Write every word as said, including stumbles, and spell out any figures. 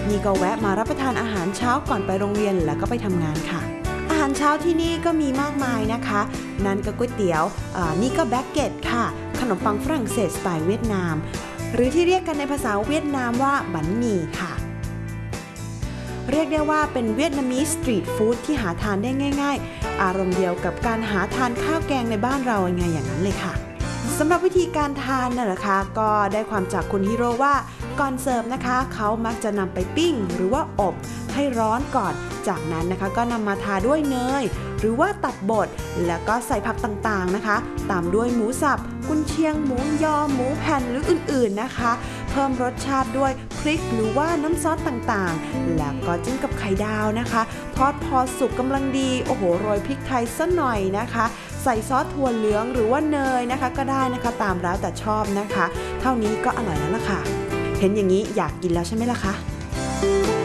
นี่ก็แวะมารับประทานอาหารเช้าก่อนไปโรงเรียนแล้วก็ไปทำงานค่ะอาหารเช้าที่นี่ก็มีมากมายนะคะนั่นก็ก๋วยเตี๋ยวนี่ก็แบ็กเก็ตค่ะขนมปังฝรั่งเศสสไตล์เวียดนามหรือที่เรียกกันในภาษาเวียดนามว่าบั๋นหมี่ค่ะเรียกได้ว่าเป็นเวียดนามีสสตรีทฟู้ดที่หาทานได้ง่ายๆอารมณ์เดียวกับการหาทานข้าวแกงในบ้านเราไงอย่างนั้นเลยค่ะสำหรับวิธีการทานน่ะนะคะก็ได้ความจากคุณฮิโร่ว่าก่อนเสิร์ฟนะคะเขามักจะนำไปปิ้งหรือว่าอบให้ร้อนก่อนจากนั้นนะคะก็นำมาทาด้วยเนยหรือว่าตัดบดแล้วก็ใส่ผักต่างๆนะคะตามด้วยหมูสับกุนเชียงหมูยอหมูแผ่นหรืออื่นๆนะคะเพิ่มรสชาติด้วยพริกหรือว่าน้ำซอสต่างๆแล้วก็จิ้มกับไข่ดาวนะคะทอดพอสุกกำลังดีโอ้โหโรยพริกไทยสักหน่อยนะคะใส่ซอสถั่วเหลืองหรือว่าเนยนะคะก็ได้นะคะตามแล้วแต่ชอบนะคะเท่านี้ก็อร่อยแล้วล่ะค่ะเห็นอย่างนี้อยากกินแล้วใช่ไหมล่ะคะ